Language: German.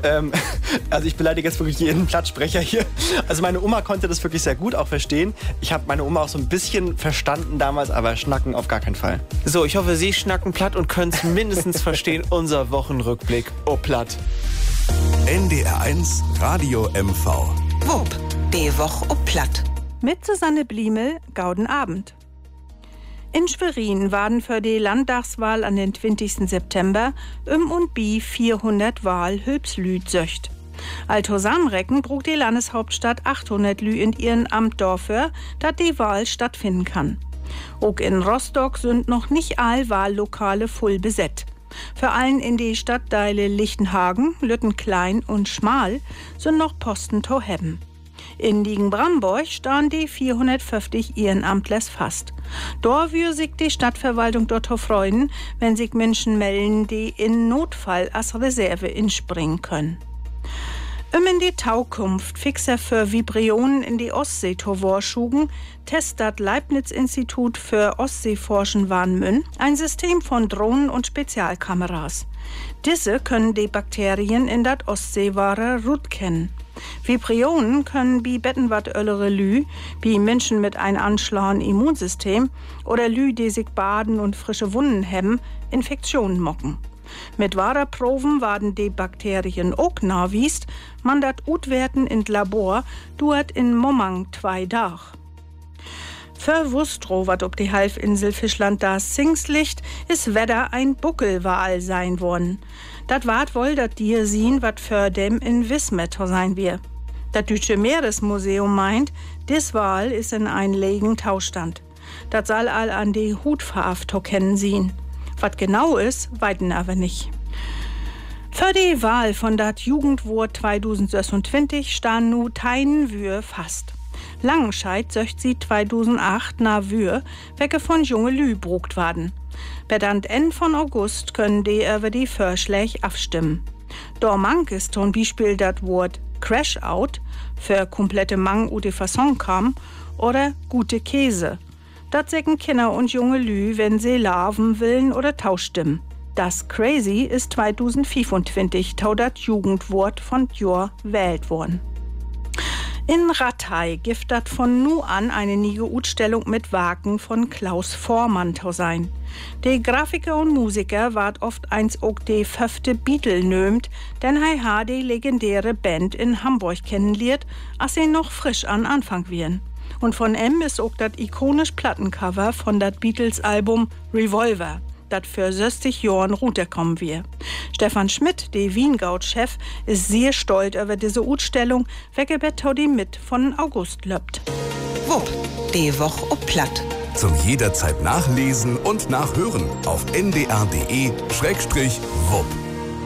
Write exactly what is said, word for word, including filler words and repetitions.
Ähm, also ich beleidige jetzt wirklich jeden Plattsprecher hier. Also meine Oma konnte das wirklich sehr gut auch verstehen. Ich habe meine Oma auch so ein bisschen verstanden damals, aber schnacken auf gar keinen Fall. So, ich hoffe, Sie schnacken platt und können es mindestens verstehen. Unser Wochenrückblick. Oh, platt. N D R eins Radio M V. Wupp, die Woche ob platt. Mit Susanne Bliemel, gauden Abend. In Schwerin waren für die Landtagswahl an den zwanzigsten September um und bi vierhundert Wahl Hülpslüd söcht. Also zusammenrecken brug die Landeshauptstadt achthundert Lü in ihren Amt dafür, dass die Wahl stattfinden kann. Auch in Rostock sind noch nicht all Wahllokale voll besetzt. Für allen in die Stadtteile Lichtenhagen, Lüttenklein und Schmal sind noch Posten to hebben. In Liegen-Bramborg stehen die vierhundertfünfzig Ehrenamtlers fast. Dort würde sich die Stadtverwaltung dort freuen, wenn sich Menschen melden, die in Notfall als Reserve inspringen können. Um in die Taukunft fixer für Vibrionen in die Ostsee zu vorschugen, testet Leibniz-Institut für Ostseeforschen Warnmünn ein System von Drohnen und Spezialkameras. Diese können die Bakterien in das Ostseewasser gut kennen. Vibrionen können wie Bettenwattöllere Lü, wie Menschen mit einem anschlagen Immunsystem oder Lü, die sich baden und frische Wunden hemmen, Infektionen mocken. Mit Waderproben werden die Bakterien auch nachwiest, man dat utwerten in Labor, duert in Momang zwei Dach. Für Wustro, wat ob die Halbinsel Fischland da Sings liegt, is Wedder ein Buckelwal sein worden. Dat wart wohl dat Tier sehen, wat für dem in Wismetter sein wir. Das Deutsche Meeresmuseum meint, dis Wal is in ein legen Taustand. Dat soll all an die Hutfarbe kennen sehen. Was genau ist, weiten aber nicht. Für die Wahl von dat Jugendwort zweitausendsechsundzwanzig stand nu teinen Wür fast. Langenscheid söcht sie zweitausendacht na Wür, wecke von junge Lü brugt werden. Bedant Ende von August können die über die Vorschläge abstimmen. Dormank ist zum Beispiel das Wort Crash Out für komplette Mang ou de Fasson kam oder gute Käse. Das sägen Kinder und junge Lü, wenn sie larven willen oder tauschstimmen. Das Crazy ist zweitausendfünfundzwanzig tau das Jugendwort von Jor wählt worden. In Ratay gibt das von nu an eine niege Utstellung mit Wagen von Klaus Vormann tau sein. Die Grafiker und Musiker ward oft eins auch die fünfte Beatle nömt, denn hei ha die legendäre Band in Hamburg kennenlernt, als sie noch frisch an Anfang wären. Und von M ist auch das ikonisch Plattencover von das Beatles-Album Revolver, das für sechzig Jahren runterkommen wir. Stefan Schmidt, der Wiengaut-Chef, ist sehr stolz über diese Ausstellung, welche die mit von August löppt. Wupp, die Woche ob platt. Zum jederzeit nachlesen und nachhören auf n d r punkt d e schrägstrich wupp.